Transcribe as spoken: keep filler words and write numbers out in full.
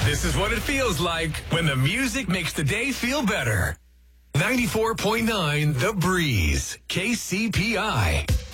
This is what it feels like when the music makes the day feel better. ninety-four point nine The Breeze, K C P I.